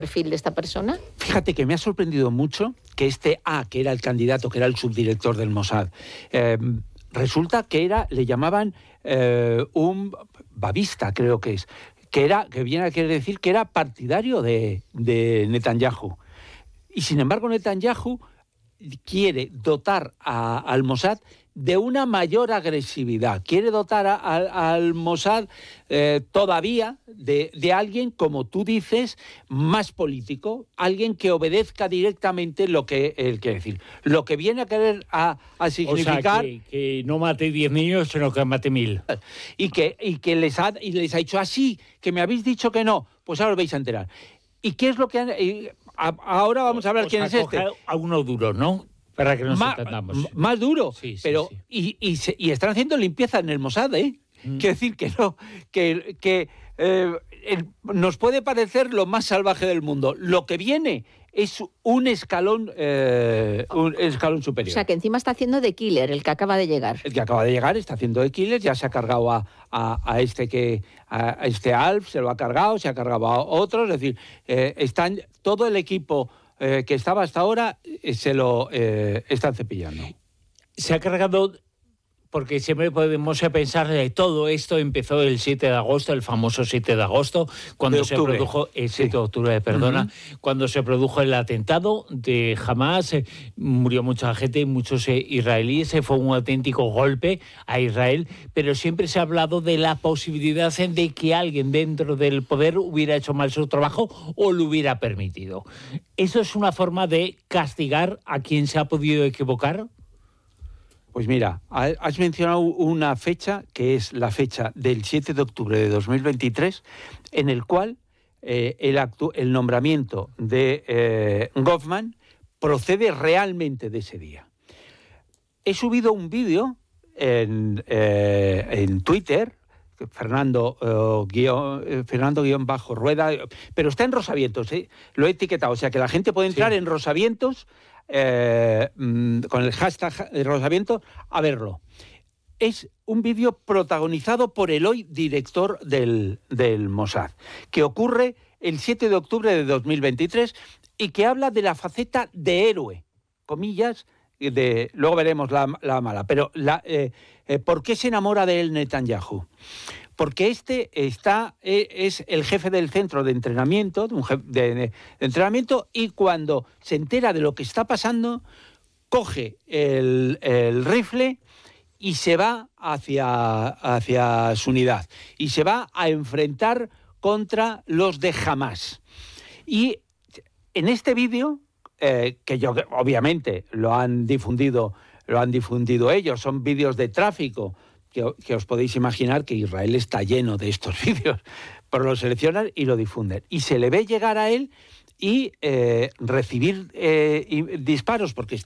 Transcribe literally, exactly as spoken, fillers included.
perfil de esta persona? Fíjate que me ha sorprendido mucho que este A, que era el candidato, que era el subdirector del Mossad, eh, resulta que era, le llamaban eh, un babista, creo que es, que era, que viene a querer decir que era partidario de, de Netanyahu. Y sin embargo Netanyahu quiere dotar a, al Mossad de una mayor agresividad, quiere dotar a, a, al Mossad eh, todavía de, de alguien, como tú dices, más político, alguien que obedezca directamente lo que él quiere decir. Lo que viene a querer a, a significar... O sea, que, que no mate diez niños, sino que mate mil. Y que, y que les, ha, y les ha dicho así, que me habéis dicho que no, pues ahora os vais a enterar. ¿Y qué es lo que han...? Y a, ahora vamos a ver o quién sea, es este. A uno duro, ¿no? Para que nos más, entendamos. Más duro, sí, sí, pero sí. Y, y, se, y están haciendo limpieza en el Mossad, ¿eh? Mm. Quiero decir que no, que, que eh, el, nos puede parecer lo más salvaje del mundo. Lo que viene es un escalón, eh, un escalón superior. O sea, que encima está haciendo de killer, el que acaba de llegar. El que acaba de llegar está haciendo de killer, ya se ha cargado a, a, a este que a este Alf, se lo ha cargado, se ha cargado a otros, es decir, eh, están todo el equipo Eh, que estaba hasta ahora, eh, se lo eh, están cepillando. Se ha cargado, porque siempre podemos pensar de todo esto empezó el siete de agosto, el famoso siete de agosto, cuando se produjo, el siete sí. de octubre, perdona, uh-huh. cuando se produjo el atentado de Hamas, eh, murió mucha gente, muchos eh, israelíes, eh, fue un auténtico golpe a Israel, pero siempre se ha hablado de la posibilidad de que alguien dentro del poder hubiera hecho mal su trabajo o lo hubiera permitido. ¿Eso es una forma de castigar a quien se ha podido equivocar? Pues mira, has mencionado una fecha que es la fecha del siete de octubre de dos mil veintitrés, en el cual eh, el, actu- el nombramiento de eh, Goffman procede realmente de ese día. He subido un vídeo en, eh, en Twitter, Fernando, uh, guión, eh, Fernando guión bajo Rueda, pero está en Rosavientos, ¿eh? Lo he etiquetado, o sea que la gente puede entrar sí. en Rosavientos, eh, con el hashtag Rosavientos, a verlo. Es un vídeo protagonizado por el hoy director del, del Mossad, que ocurre el siete de octubre de dos mil veintitrés y que habla de la faceta de héroe, comillas, de, luego veremos la, la mala, pero la, eh, eh, ¿por qué se enamora de él Netanyahu? Porque este está, eh, es el jefe del centro de entrenamiento, de, un jefe de, de entrenamiento, y cuando se entera de lo que está pasando, coge el, el rifle y se va hacia, hacia su unidad, y se va a enfrentar contra los de Hamas. Y en este vídeo, Eh, que yo obviamente lo han difundido, lo han difundido ellos, son vídeos de tráfico, que, que os podéis imaginar que Israel está lleno de estos vídeos, pero lo seleccionan y lo difunden. Y se le ve llegar a él y eh, recibir eh, y disparos, porque